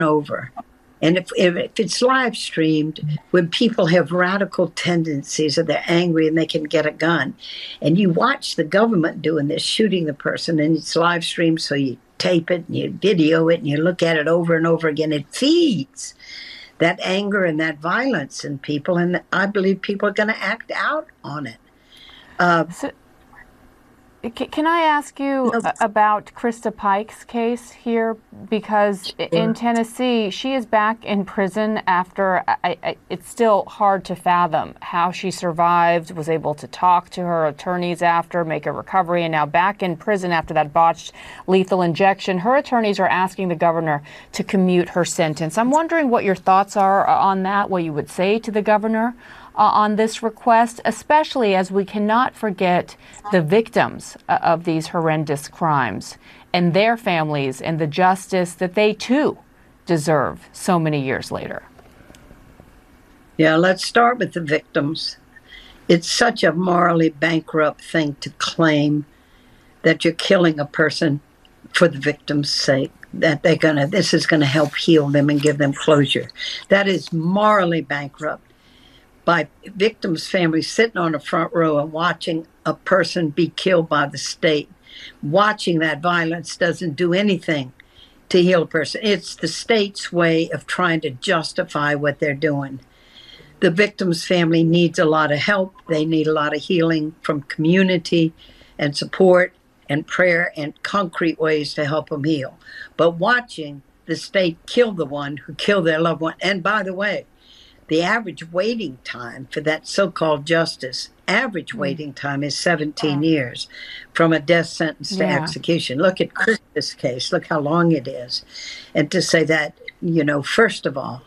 over. And if it's live streamed, when people have radical tendencies or they're angry and they can get a gun, and you watch the government doing this, shooting the person, and it's live streamed, so you tape it and you video it and you look at it over and over again, it feeds that anger and that violence in people. And I believe people are going to act out on it. Can I ask you about Krista Pike's case here? Because in Tennessee, she is back in prison after, it's still hard to fathom how she survived, was able to talk to her attorneys after, make a recovery, and now back in prison after that botched lethal injection. Her attorneys are asking the governor to commute her sentence. I'm wondering what your thoughts are on that, what you would say to the governor on this request, especially as we cannot forget the victims of these horrendous crimes and their families and the justice that they too deserve so many years later. Yeah, let's start with the victims. It's such a morally bankrupt thing to claim that you're killing a person for the victim's sake, that this is gonna help heal them and give them closure. That is morally bankrupt. By victims' families sitting on the front row and watching a person be killed by the state. Watching that violence doesn't do anything to heal a person. It's the state's way of trying to justify what they're doing. The victim's family needs a lot of help. They need a lot of healing from community and support and prayer and concrete ways to help them heal. But watching the state kill the one who killed their loved one, and by the way, the average waiting time for that so-called justice, average waiting time is 17 years from a death sentence to execution. Look at Krista's case. Look how long it is. And to say that, first of all.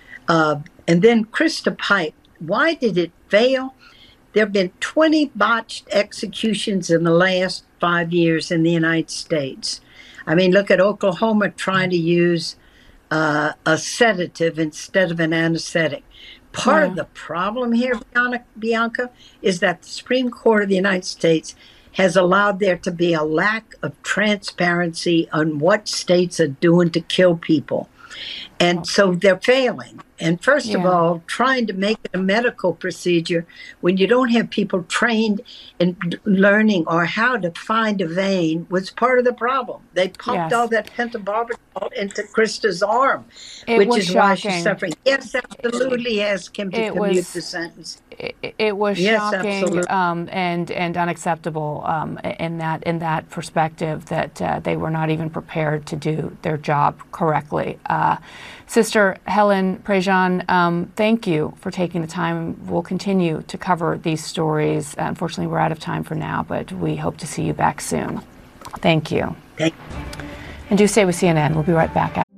And then Krista Pike, why did it fail? There have been 20 botched executions in the last 5 years in the United States. I mean, look at Oklahoma trying to use a sedative instead of an anesthetic. Part of the problem here, Bianca, is that the Supreme Court of the United States has allowed there to be a lack of transparency on what states are doing to kill people. And so they're failing. And first of all, trying to make it a medical procedure when you don't have people trained in learning or how to find a vein was part of the problem. They pumped all that pentobarbital into Krista's arm, which is why she's suffering. Yes, absolutely ask him to commute the sentence. It was shocking and unacceptable in that perspective that they were not even prepared to do their job correctly. Sister Helen Prejean, thank you for taking the time. We'll continue to cover these stories. Unfortunately, we're out of time for now, but we hope to see you back soon. Thank you. Thank you. And do stay with CNN. We'll be right back.